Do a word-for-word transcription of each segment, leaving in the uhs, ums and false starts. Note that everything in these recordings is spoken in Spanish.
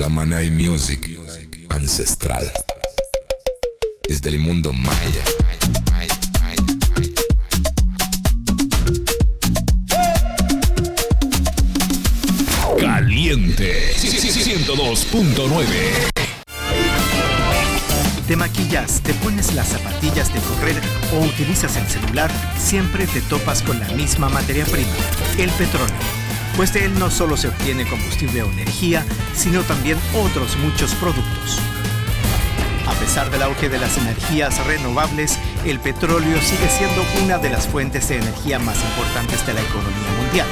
la Manai Music ancestral desde el mundo maya. Caliente ciento dos punto nueve. Te maquillas, te pones las zapatillas de correr o utilizas el celular, siempre te topas con la misma materia prima, el petróleo. Pues de él no solo se obtiene combustible o energía, sino también otros muchos productos. A pesar del auge de las energías renovables, el petróleo sigue siendo una de las fuentes de energía más importantes de la economía mundial.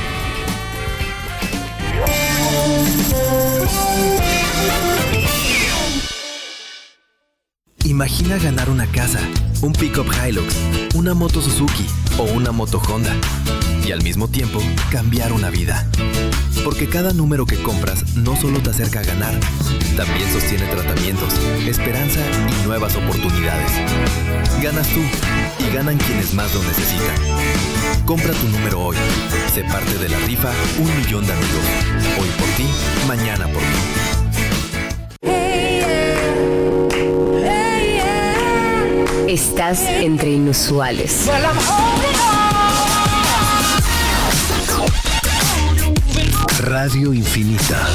Imagina ganar una casa, un pick-up Hilux, una moto Suzuki o una moto Honda y al mismo tiempo cambiar una vida. Porque cada número que compras no solo te acerca a ganar, también sostiene tratamientos, esperanza y nuevas oportunidades. Ganas tú y ganan quienes más lo necesitan. Compra tu número hoy. Sé parte de la rifa Un Millón de Amigos. Hoy por ti, mañana por ti. Estás entre inusuales. Radio Infinita.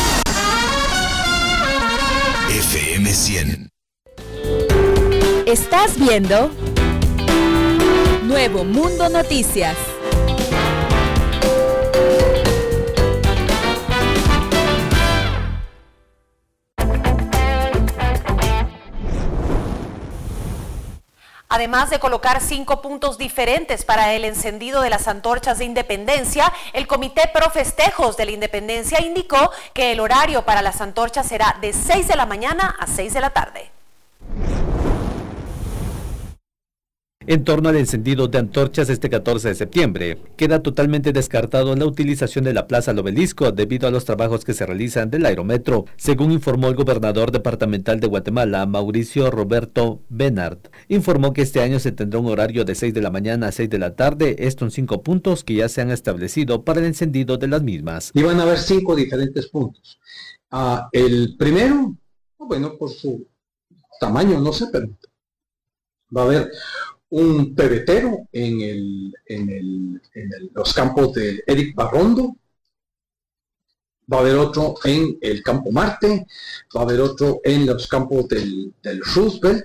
F M cien. Estás viendo Nuevo Mundo Noticias. Además de colocar cinco puntos diferentes para el encendido de las antorchas de Independencia, el Comité Pro Festejos de la Independencia indicó que el horario para las antorchas será de seis de la mañana a seis de la tarde. En torno al encendido de antorchas este catorce de septiembre, queda totalmente descartado la utilización de la Plaza del Obelisco debido a los trabajos que se realizan del aerometro, según informó el gobernador departamental de Guatemala, Mauricio Roberto Benard. Informó que este año se tendrá un horario de seis de la mañana a seis de la tarde, esto en cinco puntos que ya se han establecido para el encendido de las mismas. Y van a haber cinco diferentes puntos. Uh, el primero, bueno, por su tamaño, no sé, pero va a haber un pebetero en, el, en, el, en el, los campos de Eric Barrondo, va a haber otro en el campo Marte, va a haber otro en los campos del, del Roosevelt,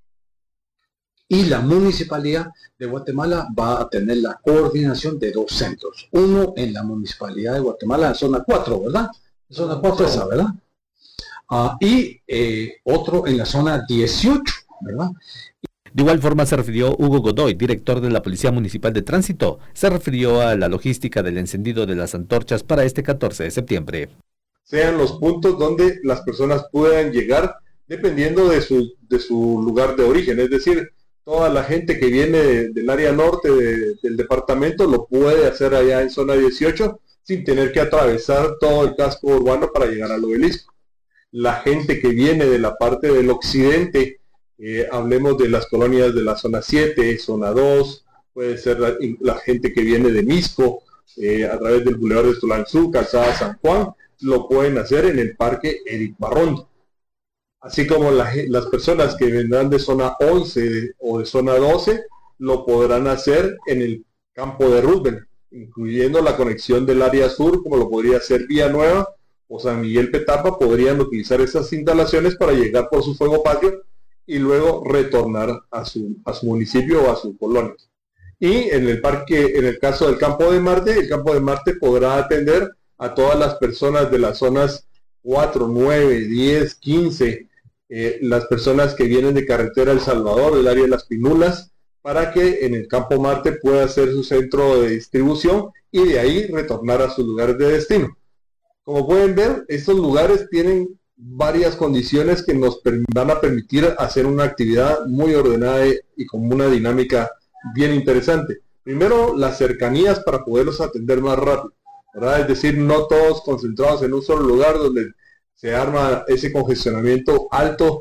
y la Municipalidad de Guatemala va a tener la coordinación de dos centros, uno en la Municipalidad de Guatemala, en zona cuatro, ¿verdad? Zona cuatro esa, ¿verdad? Uh, y eh, otro en la zona dieciocho, ¿verdad? De igual forma se refirió Hugo Godoy, director de la Policía Municipal de Tránsito, se refirió a la logística del encendido de las antorchas para este catorce de septiembre. Sean los puntos donde las personas puedan llegar dependiendo de su, de su lugar de origen, es decir, toda la gente que viene de, del área norte de, del departamento lo puede hacer allá en zona dieciocho sin tener que atravesar todo el casco urbano para llegar al obelisco. La gente que viene de la parte del occidente, Eh, hablemos de las colonias de la zona siete, zona dos, puede ser la, la gente que viene de Misco, eh, a través del Boulevard de Tulanzú, Calzada San Juan, lo pueden hacer en el Parque Eric Barrondo. Así como la, las personas que vendrán de zona once o de zona doce, lo podrán hacer en el campo de Roosevelt, incluyendo la conexión del área sur, como lo podría hacer Villanueva o San Miguel Petapa, podrían utilizar esas instalaciones para llegar por su fuego patio y luego retornar a su, a su municipio o a su colonia. Y en el parque, en el caso del campo de Marte, el campo de Marte podrá atender a todas las personas de las zonas cuatro, nueve, diez, quince, eh, las personas que vienen de carretera El Salvador, del área de Las Pinulas, para que en el campo Marte pueda ser su centro de distribución y de ahí retornar a sus lugares de destino. Como pueden ver, estos lugares tienen varias condiciones que nos van a permitir hacer una actividad muy ordenada y con una dinámica bien interesante. Primero, las cercanías para poderlos atender más rápido, ¿verdad? Es decir, no todos concentrados en un solo lugar donde se arma ese congestionamiento alto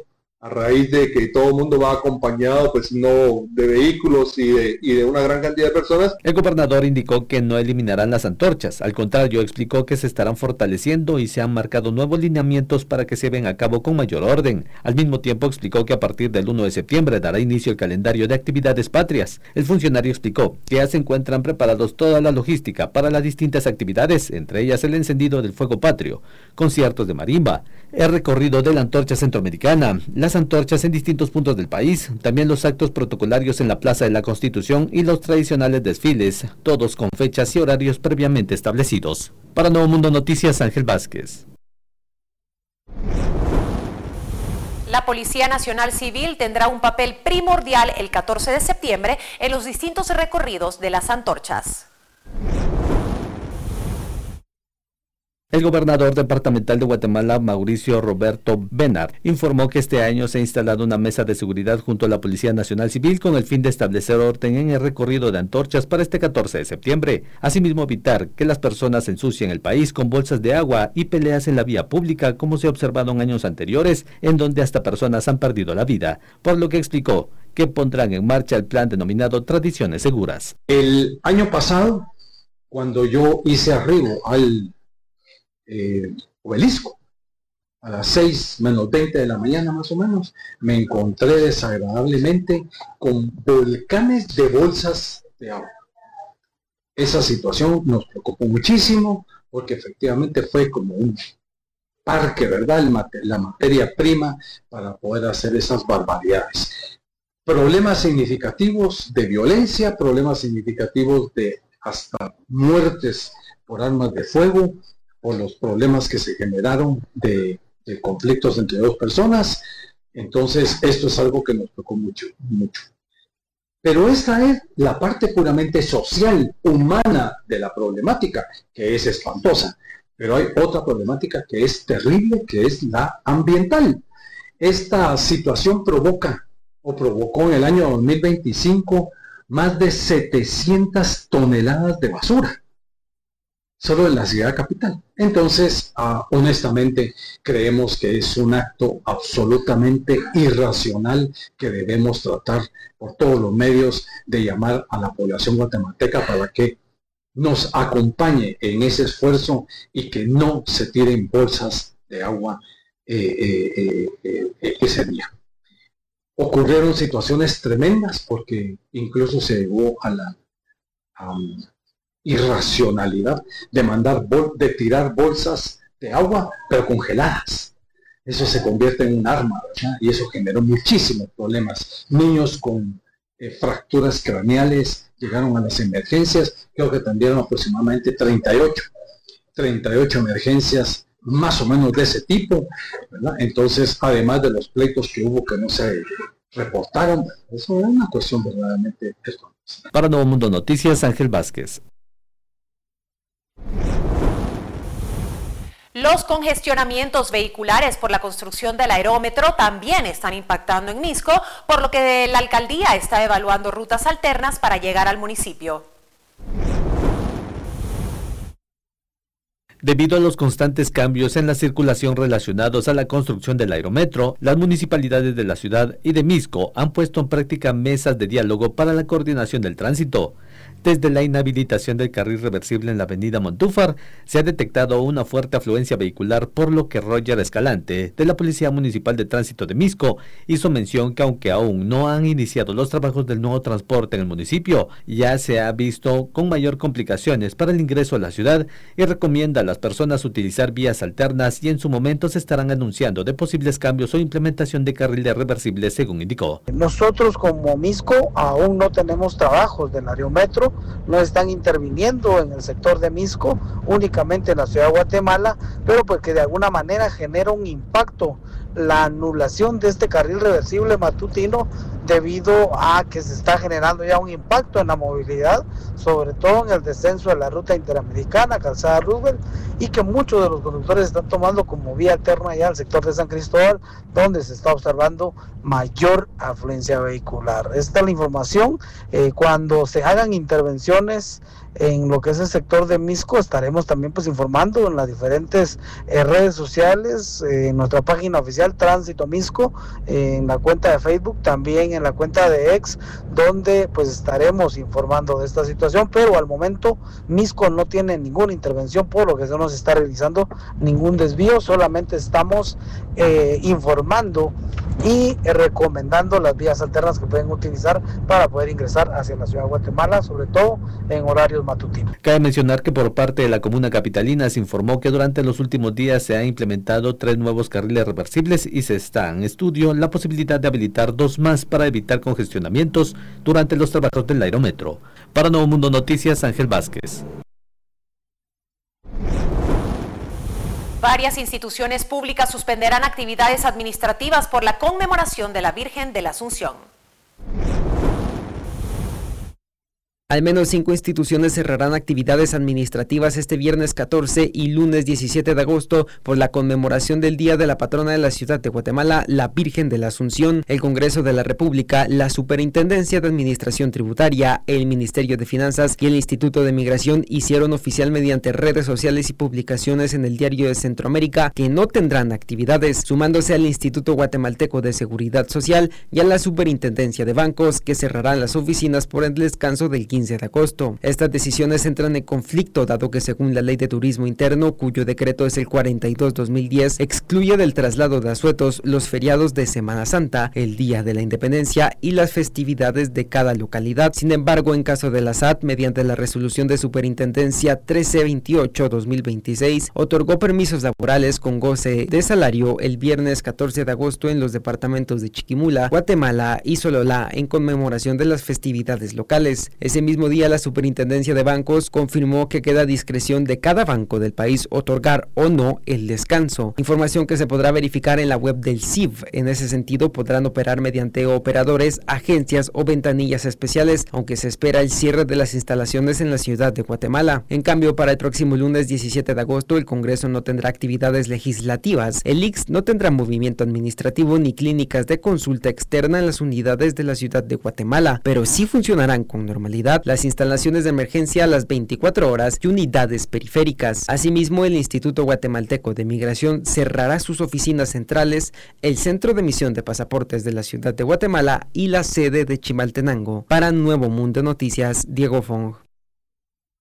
a raíz de que todo el mundo va acompañado, pues no de vehículos y de, y de una gran cantidad de personas. El gobernador indicó que no eliminarán las antorchas, al contrario, explicó que se estarán fortaleciendo y se han marcado nuevos lineamientos para que se lleven a cabo con mayor orden. Al mismo tiempo explicó que a partir del primero de septiembre dará inicio el calendario de actividades patrias. El funcionario explicó que ya se encuentran preparados toda la logística para las distintas actividades, entre ellas el encendido del fuego patrio, conciertos de marimba, el recorrido de la antorcha centroamericana, las antorchas en distintos puntos del país, también los actos protocolarios en la Plaza de la Constitución y los tradicionales desfiles, todos con fechas y horarios previamente establecidos. Para Nuevo Mundo Noticias, Ángel Vázquez. La Policía Nacional Civil tendrá un papel primordial el catorce de septiembre en los distintos recorridos de las antorchas. El gobernador departamental de Guatemala, Mauricio Roberto Benar, informó que este año se ha instalado una mesa de seguridad junto a la Policía Nacional Civil con el fin de establecer orden en el recorrido de antorchas para este catorce de septiembre. Asimismo, evitar que las personas ensucien el país con bolsas de agua y peleas en la vía pública, como se ha observado en años anteriores, en donde hasta personas han perdido la vida, por lo que explicó que pondrán en marcha el plan denominado Tradiciones Seguras. El año pasado, cuando yo hice arribo al Eh, obelisco a las seis menos veinte de la mañana más o menos, me encontré desagradablemente con volcanes de bolsas de agua. Esa situación nos preocupó muchísimo porque efectivamente fue como un parque, ¿verdad? El mate, la materia prima para poder hacer esas barbaridades. Problemas significativos de violencia, problemas significativos de hasta muertes por armas de fuego, por los problemas que se generaron de, de conflictos entre dos personas. Entonces esto es algo que nos tocó mucho, mucho. Pero esta es la parte puramente social, humana de la problemática, que es espantosa. Pero hay otra problemática que es terrible, que es la ambiental. Esta situación provoca, o provocó en el año dos mil veinticinco, más de setecientas toneladas de basura, solo en la ciudad capital. Entonces, uh, honestamente, creemos que es un acto absolutamente irracional que debemos tratar por todos los medios de llamar a la población guatemalteca para que nos acompañe en ese esfuerzo y que no se tiren bolsas de agua eh, eh, eh, eh, ese día. Ocurrieron situaciones tremendas porque incluso se llegó a la um, irracionalidad de mandar bol de tirar bolsas de agua pero congeladas. Eso se convierte en un arma, ¿verdad? Y eso generó muchísimos problemas. Niños con eh, fracturas craneales llegaron a las emergencias. Creo que atendieron aproximadamente treinta y ocho emergencias más o menos de ese tipo, ¿verdad? Entonces, además de los pleitos que hubo que no se reportaron, eso es una cuestión verdaderamente espantosa. Para Nuevo Mundo Noticias, Ángel Vázquez. Los congestionamientos vehiculares por la construcción del aerómetro también están impactando en Misco, por lo que la alcaldía está evaluando rutas alternas para llegar al municipio. Debido a los constantes cambios en la circulación relacionados a la construcción del aerómetro, las municipalidades de la ciudad y de Misco han puesto en práctica mesas de diálogo para la coordinación del tránsito. Desde la inhabilitación del carril reversible en la avenida Montúfar, se ha detectado una fuerte afluencia vehicular, por lo que Roger Escalante, de la Policía Municipal de Tránsito de Misco, hizo mención que aunque aún no han iniciado los trabajos del nuevo transporte en el municipio, ya se ha visto con mayor complicaciones para el ingreso a la ciudad y recomienda a las personas utilizar vías alternas y en su momento se estarán anunciando de posibles cambios o implementación de carriles reversibles, según indicó. Nosotros como Misco aún no tenemos trabajos del aerómetro, no están interviniendo en el sector de Misco, únicamente en la ciudad de Guatemala, pero pues que de alguna manera genera un impacto la anulación de este carril reversible matutino debido a que se está generando ya un impacto en la movilidad, sobre todo en el descenso de la ruta interamericana, Calzada Roosevelt, y que muchos de los conductores están tomando como vía alterna ya al sector de San Cristóbal, donde se está observando mayor afluencia vehicular. Esta es la información. Eh, cuando se hagan intervenciones en lo que es el sector de Misco, estaremos también pues informando en las diferentes eh, redes sociales, eh, en nuestra página oficial Tránsito Misco, eh, en la cuenta de Facebook, también en la cuenta de X, donde pues estaremos informando de esta situación, pero al momento Misco no tiene ninguna intervención, por lo que no se está realizando ningún desvío, solamente estamos eh, informando y eh, recomendando las vías alternas que pueden utilizar para poder ingresar hacia la ciudad de Guatemala, sobre todo en horarios matutinos. Cabe mencionar que por parte de la comuna capitalina se informó que durante los últimos días se han implementado tres nuevos carriles reversibles y se está en estudio la posibilidad de habilitar dos más para evitar congestionamientos durante los trabajos del Aerometro. Para Nuevo Mundo Noticias, Ángel Vázquez. Varias instituciones públicas suspenderán actividades administrativas por la conmemoración de la Virgen de la Asunción. Al menos cinco instituciones cerrarán actividades administrativas este viernes catorce y lunes diecisiete de agosto por la conmemoración del Día de la Patrona de la Ciudad de Guatemala, la Virgen de la Asunción. El Congreso de la República, la Superintendencia de Administración Tributaria, el Ministerio de Finanzas y el Instituto de Migración hicieron oficial mediante redes sociales y publicaciones en el Diario de Centroamérica que no tendrán actividades, sumándose al Instituto Guatemalteco de Seguridad Social y a la Superintendencia de Bancos, que cerrarán las oficinas por el descanso del quince de agosto. Estas decisiones entran en conflicto dado que según la Ley de Turismo Interno, cuyo decreto es el cuarenta y dos guión dos mil diez, excluye del traslado de asuetos los feriados de Semana Santa, el Día de la Independencia y las festividades de cada localidad. Sin embargo, en caso de la S A T, mediante la resolución de Superintendencia trece veintiocho guión dos mil veintiséis, otorgó permisos laborales con goce de salario el viernes catorce de agosto en los departamentos de Chiquimula, Guatemala y Sololá en conmemoración de las festividades locales. Ese mismo mismo día, la Superintendencia de Bancos confirmó que queda a discreción de cada banco del país otorgar o no el descanso, información que se podrá verificar en la web del C I V. En ese sentido, podrán operar mediante operadores, agencias o ventanillas especiales, aunque se espera el cierre de las instalaciones en la ciudad de Guatemala. En cambio, para el próximo lunes diecisiete de agosto, el Congreso no tendrá actividades legislativas, el I C S no tendrá movimiento administrativo ni clínicas de consulta externa en las unidades de la ciudad de Guatemala, pero sí funcionarán con normalidad las instalaciones de emergencia a las veinticuatro horas y unidades periféricas. Asimismo, el Instituto Guatemalteco de Migración cerrará sus oficinas centrales, el Centro de Emisión de Pasaportes de la ciudad de Guatemala y la sede de Chimaltenango. Para Nuevo Mundo Noticias, Diego Fong.